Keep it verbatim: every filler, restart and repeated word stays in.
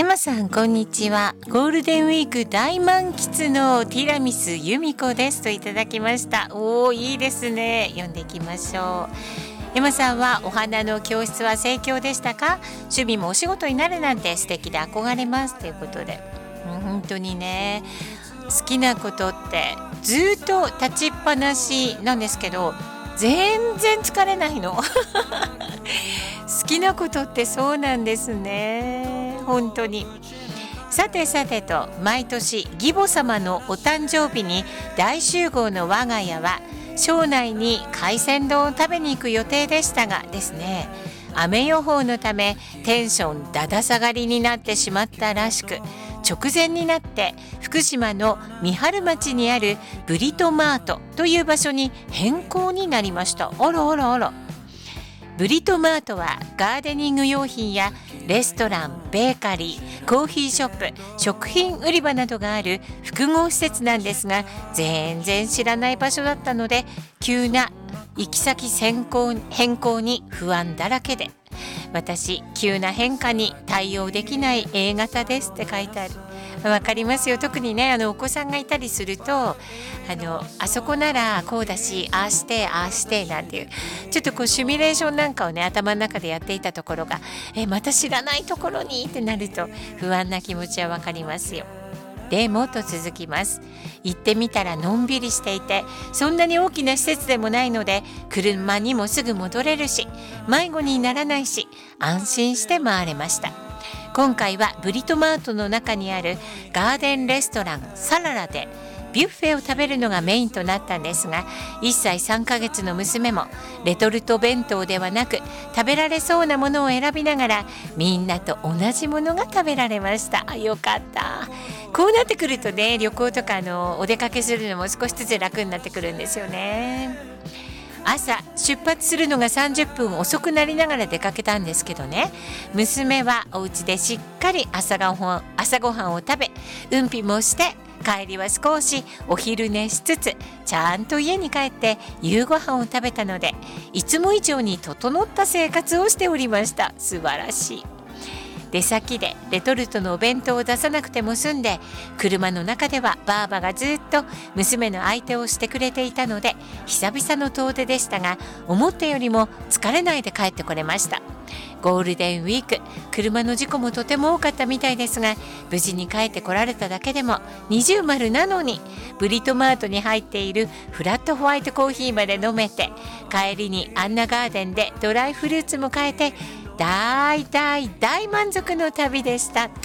エマさんこんにちは。ゴールデンウィーク大満喫のティラミス由美子ですといただきました。おー、いいですね。読んでいきましょう。エマさんはお花の教室は盛況でしたか？趣味もお仕事になるなんて素敵で憧れますということで、もう本当にね、好きなことってずっと立ちっぱなしなんですけど全然疲れないの好きなことってそうなんですね、本当に。さてさてと、毎年義母様のお誕生日に大集合の我が家は庄内に海鮮丼を食べに行く予定でしたがですね、雨予報のためテンションだだ下がりになってしまったらしく、直前になって福島の三春町にあるブリトマートという場所に変更になりました。あらあらあら。ブリトマートはガーデニング用品やレストラン、ベーカリー、コーヒーショップ、食品売り場などがある複合施設なんですが、全然知らない場所だったので急な行き先変更変更に不安だらけで、私急な変化に対応できない エー 型ですって書いてある。わかりますよ。特にね、あのお子さんがいたりすると、あのあそこならこうだし、ああしてああしてなんていうちょっとこうシミュレーションなんかをね頭の中でやっていたところが、えまた知らないところにってなると不安な気持ちはわかりますよ。でもと続きます。行ってみたらのんびりしていて、そんなに大きな施設でもないので車にもすぐ戻れるし、迷子にならないし、安心して回れました。今回はブリトマートの中にあるガーデンレストランサララでビュッフェを食べるのがメインとなったんですが、いっさいさんかげつの娘もレトルト弁当ではなく食べられそうなものを選びながら、みんなと同じものが食べられました。あ、よかった。こうなってくるとね、旅行とかあのお出かけするのも少しずつ楽になってくるんですよね。朝出発するのがさんじゅっぷん遅くなりながら出かけたんですけどね、娘はお家でしっかり朝ごはん、朝ごはんを食べ、うんぴもして、帰りは少しお昼寝しつつちゃんと家に帰って夕ごはんを食べたので、いつも以上に整った生活をしておりました。素晴らしい。出先でレトルトのお弁当を出さなくても済んで、車の中ではばあばがずっと娘の相手をしてくれていたので久々の遠出でしたが、思ったよりも疲れないで帰ってこれました。ゴールデンウィーク、車の事故もとても多かったみたいですが、無事に帰ってこられただけでも二重丸なのに、ブリトマートに入っているフラットホワイトコーヒーまで飲めて、帰りにアンナガーデンでドライフルーツも買えて、大大大満足の旅でした。